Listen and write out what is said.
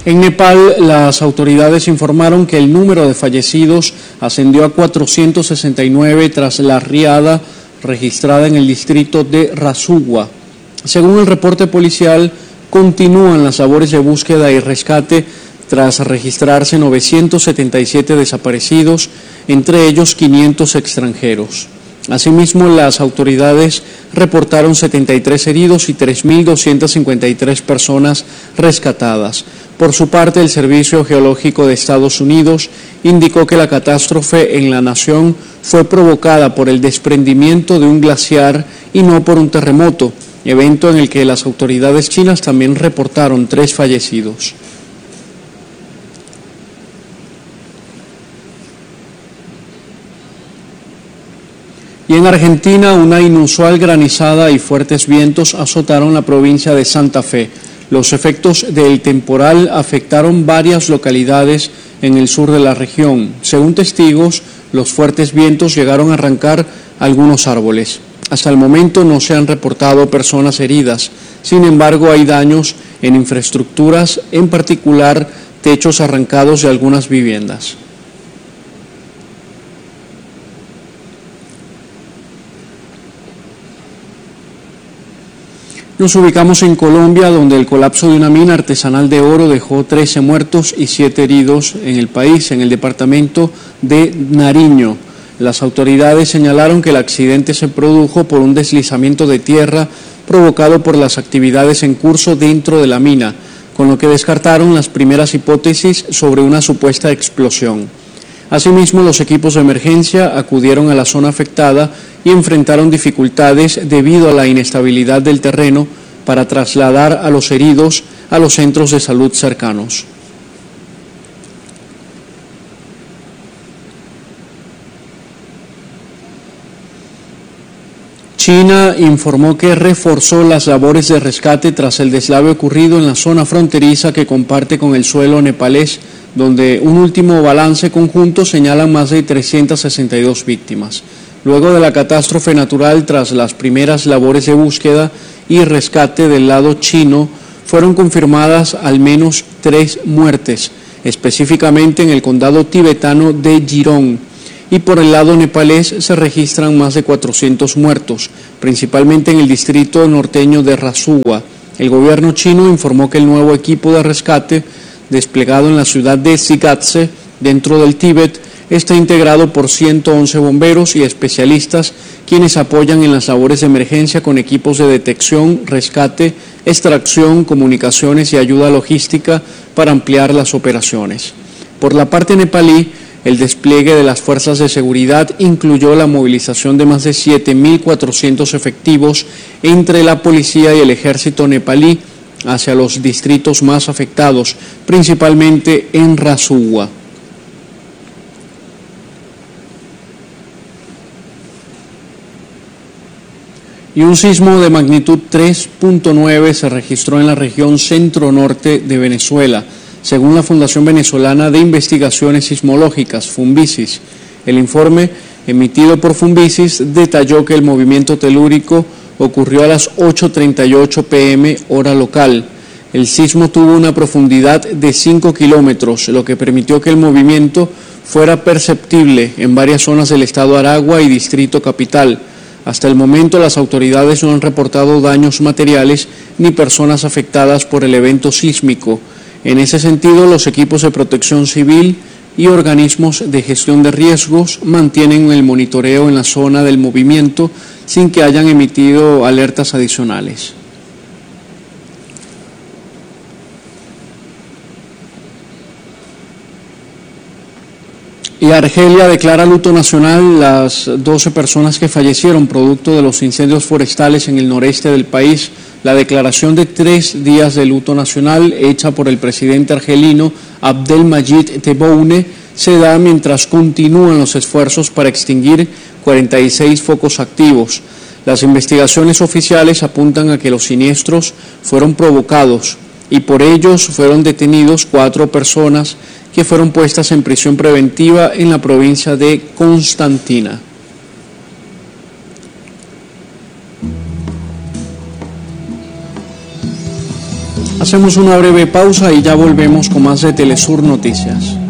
En Nepal, las autoridades informaron que el número de fallecidos ascendió a 469 tras la riada registrada en el distrito de Rasugwa. Según el reporte policial, continúan las labores de búsqueda y rescate tras registrarse 977 desaparecidos, entre ellos 500 extranjeros. Asimismo, las autoridades reportaron 73 heridos y 3.253 personas rescatadas. Por su parte, el Servicio Geológico de Estados Unidos indicó que la catástrofe en la nación fue provocada por el desprendimiento de un glaciar y no por un terremoto, evento en el que las autoridades chinas también reportaron 3 fallecidos. Y en Argentina, una inusual granizada y fuertes vientos azotaron la provincia de Santa Fe. Los efectos del temporal afectaron varias localidades en el sur de la región. Según testigos, los fuertes vientos llegaron a arrancar algunos árboles. Hasta el momento no se han reportado personas heridas. Sin embargo, hay daños en infraestructuras, en particular techos arrancados de algunas viviendas. Nos ubicamos en Colombia, donde el colapso de una mina artesanal de oro dejó 13 muertos y 7 heridos en el país, en el departamento de Nariño. Las autoridades señalaron que el accidente se produjo por un deslizamiento de tierra provocado por las actividades en curso dentro de la mina, con lo que descartaron las primeras hipótesis sobre una supuesta explosión. Asimismo, los equipos de emergencia acudieron a la zona afectada y enfrentaron dificultades debido a la inestabilidad del terreno para trasladar a los heridos a los centros de salud cercanos. China informó que reforzó las labores de rescate tras el deslave ocurrido en la zona fronteriza que comparte con el suelo nepalés, donde un último balance conjunto señala más de 362 víctimas. Luego de la catástrofe natural, tras las primeras labores de búsqueda y rescate del lado chino, fueron confirmadas al menos 3 muertes, específicamente en el condado tibetano de Jirón, y por el lado nepalés se registran más de 400 muertos, principalmente en el distrito norteño de Rasugwa. El gobierno chino informó que el nuevo equipo de rescate, desplegado en la ciudad de Sigatse, dentro del Tíbet, está integrado por 111 bomberos y especialistas, quienes apoyan en las labores de emergencia con equipos de detección, rescate, extracción, comunicaciones y ayuda logística para ampliar las operaciones. Por la parte nepalí, el despliegue de las fuerzas de seguridad incluyó la movilización de más de 7.400 efectivos entre la policía y el ejército nepalí hacia los distritos más afectados, principalmente en Rasugwa. Y un sismo de magnitud 3.9 se registró en la región centro-norte de Venezuela, según la Fundación Venezolana de Investigaciones Sismológicas, Funvisis. El informe emitido por Funvisis detalló que el movimiento telúrico ocurrió a las 8:38 p.m. hora local. El sismo tuvo una profundidad de 5 kilómetros, lo que permitió que el movimiento fuera perceptible en varias zonas del estado Aragua y Distrito Capital. Hasta el momento, las autoridades no han reportado daños materiales ni personas afectadas por el evento sísmico. En ese sentido, los equipos de protección civil y organismos de gestión de riesgos mantienen el monitoreo en la zona del movimiento sin que hayan emitido alertas adicionales. Y Argelia declara luto nacional las 12 personas que fallecieron producto de los incendios forestales en el noreste del país. La declaración de 3 días de luto nacional hecha por el presidente argelino Abdelmadjid Tebboune se da mientras continúan los esfuerzos para extinguir 46 focos activos. Las investigaciones oficiales apuntan a que los siniestros fueron provocados y por ellos fueron detenidos 4 personas que fueron puestas en prisión preventiva en la provincia de Constantina. Hacemos una breve pausa y ya volvemos con más de Telesur Noticias.